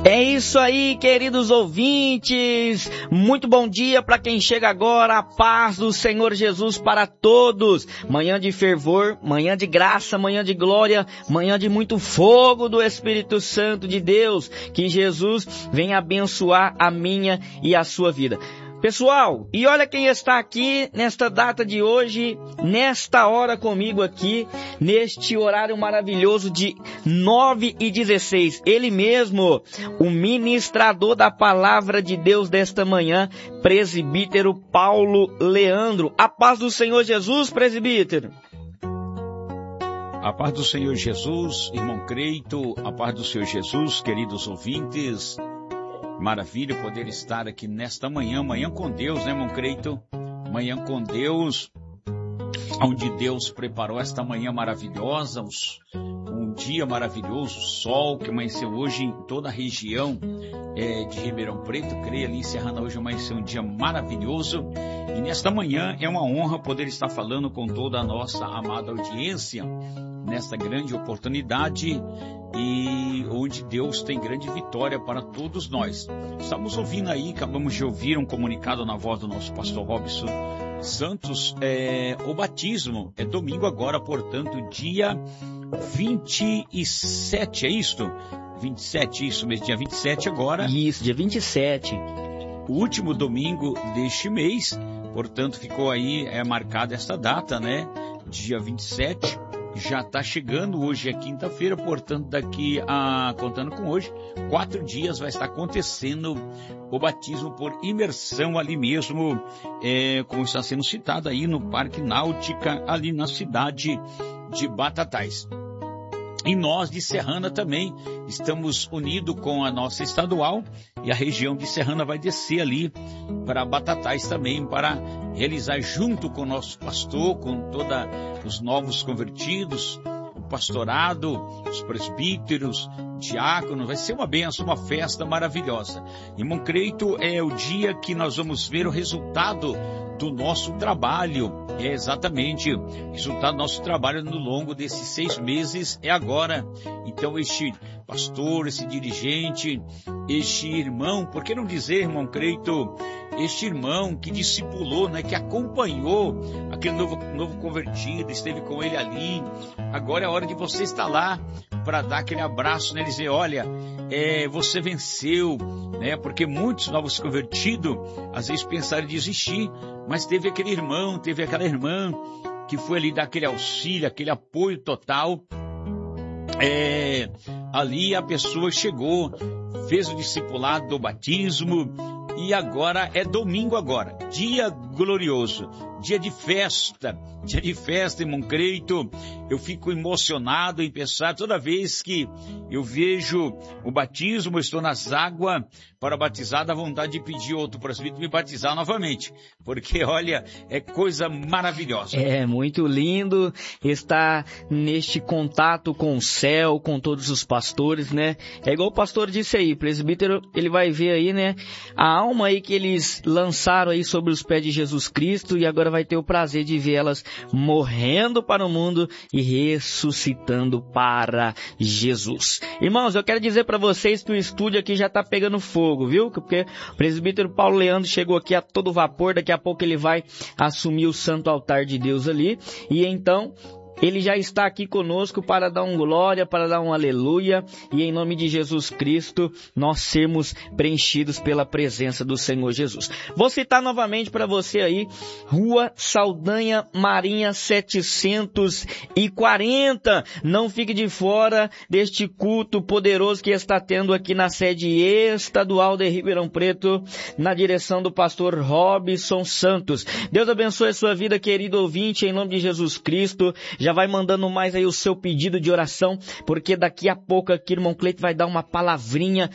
É isso aí, queridos ouvintes, muito bom dia para quem chega agora, a paz do Senhor Jesus para todos, manhã de fervor, manhã de graça, manhã de glória, manhã de muito fogo do Espírito Santo de Deus, que Jesus venha abençoar a minha e a sua vida. Pessoal, e olha quem está aqui nesta data de hoje, nesta hora comigo aqui, neste horário maravilhoso de 9h16. Ele mesmo, o ministrador da palavra de Deus desta manhã, presbítero Paulo Leandro. A paz do Senhor Jesus, presbítero. A paz do Senhor Jesus, irmão Creito, a paz do Senhor Jesus, queridos ouvintes. Maravilha poder estar aqui nesta manhã, manhã com Deus, né, irmão Creito? Manhã com Deus, onde Deus preparou esta manhã maravilhosa, um dia maravilhoso, sol que amanheceu hoje em toda a região de Ribeirão Preto, creio ali em Serrana, hoje amanheceu um dia maravilhoso, e nesta manhã é uma honra poder estar falando com toda a nossa amada audiência, nesta grande oportunidade, e onde Deus tem grande vitória para todos nós. Estamos ouvindo aí, acabamos de ouvir um comunicado na voz do nosso pastor Robson Santos, o batismo é domingo agora, portanto, dia 27, é isto? 27, isso mesmo, dia 27 agora. Isso, dia 27. O último domingo deste mês, portanto, ficou aí marcada esta data, né? Dia 27. Já está chegando, hoje é quinta-feira, portanto, contando com hoje, 4 dias vai estar acontecendo o batismo por imersão ali mesmo, como está sendo citado aí no Parque Náutica, ali na cidade de Batatais. E nós de Serrana também estamos unidos com a nossa estadual, e a região de Serrana vai descer ali para Batatais também, para realizar junto com o nosso pastor, com todos os novos convertidos, o pastorado, os presbíteros, diáconos. Vai ser uma bênção, uma festa maravilhosa. Irmão Creito, é o dia que nós vamos ver o resultado do nosso trabalho. É exatamente o resultado do nosso trabalho no longo desses 6 meses é agora. Então este pastor, esse dirigente, este irmão, por que não dizer, irmão Creito, este irmão que discipulou, né, que acompanhou aquele novo convertido, esteve com ele ali. Agora é a hora de você estar lá para dar aquele abraço, né, e dizer, olha, você venceu, né, porque muitos novos convertidos às vezes pensaram em desistir, mas teve aquele irmão, teve aquela irmã que foi ali dar aquele auxílio, aquele apoio total. Ali a pessoa chegou, fez o discipulado do batismo, e agora é domingo agora, dia glorioso, dia de festa, irmão Creito. Eu fico emocionado em pensar, toda vez que eu vejo o batismo, eu estou nas águas para batizar, dá vontade de pedir outro presbítero me batizar novamente, porque olha, é coisa maravilhosa. É muito lindo estar neste contato com o céu, com todos os pastores, né? É igual o pastor disse aí, presbítero, ele vai ver aí, né, a alma aí que eles lançaram aí sobre os pés de Jesus Cristo, e agora vai ter o prazer de ver elas morrendo para o mundo e ressuscitando para Jesus. Irmãos, eu quero dizer para vocês que o estúdio aqui já está pegando fogo, viu? Porque o presbítero Paulo Leandro chegou aqui a todo vapor, daqui a pouco ele vai assumir o santo altar de Deus ali, e então ele já está aqui conosco para dar um glória, para dar um aleluia, e em nome de Jesus Cristo, nós sermos preenchidos pela presença do Senhor Jesus. Vou citar novamente para você aí, Rua Saldanha Marinha 740. Não fique de fora deste culto poderoso que está tendo aqui na sede estadual de Ribeirão Preto, na direção do pastor Robson Santos. Deus abençoe a sua vida, querido ouvinte, em nome de Jesus Cristo. Já vai mandando mais aí o seu pedido de oração, porque daqui a pouco aqui, irmão Cleito vai dar uma palavrinha